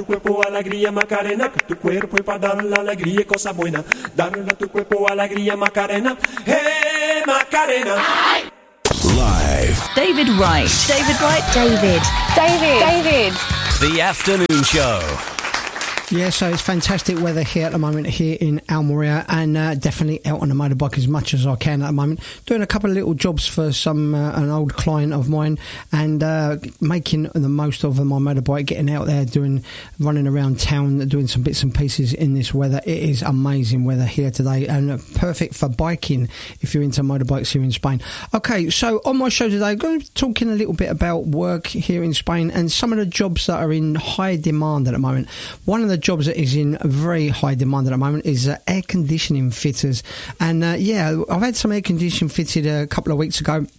cuerpo alegría Macarena, que tu cuerpo es para dar la alegría y cosa buena. Darle a tu cuerpo alegría Macarena, hey Macarena. Live. David Wright. David Wright. David. The Afternoon Show. Yeah, so it's fantastic weather here at the moment here in Almeria, and definitely out on the motorbike as much as I can at the moment. Doing a couple of little jobs for an old client of mine, and making the most of my motorbike, getting out there, running around town, doing some bits and pieces in this weather. It is amazing weather here today, and perfect for biking if you're into motorbikes here in Spain. Okay, so on my show today, I'm going to be talking a little bit about work here in Spain and some of the jobs that are in high demand at the moment. One of the jobs that is in very high demand at the moment is air conditioning fitters, and I've had some air conditioning fitted a couple of weeks ago.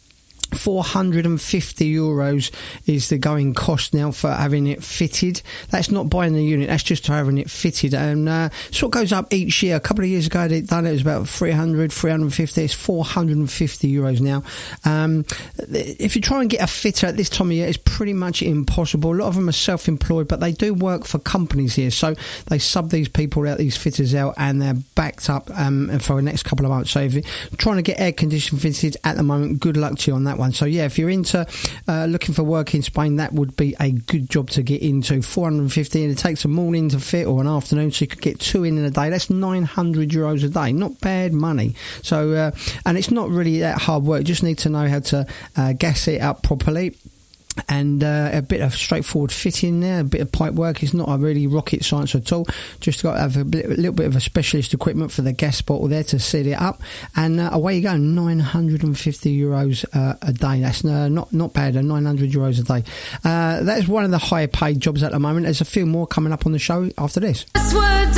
€450 is the going cost now for having it fitted. That's not buying the unit, that's just having it fitted, and sort of goes up each year. A couple of years ago they'd done it was about 300, 350. It's €450 now. If you try and get a fitter at this time of year, it's pretty much impossible. A lot of them are self-employed, but they do work for companies here, so they sub these people out, these fitters out, and they're backed up for the next couple of months. So if you're trying to get air conditioning fitted at the moment, good luck to you on that one. So yeah, if you're into looking for work in Spain, that would be a good job to get into. 450, and it takes a morning to fit or an afternoon, so you could get two in a day. That's €900 a day. Not bad money. So and it's not really that hard work. You just need to know how to gas it up properly. And a bit of straightforward fitting there, a bit of pipe work. It's not a really rocket science at all. Just got to have a little bit of a specialist equipment for the gas bottle there to set it up, and away you go. €950 a day. That's not bad. €900 a day. That's one of the higher paid jobs at the moment. There's a few more coming up on the show after this. Password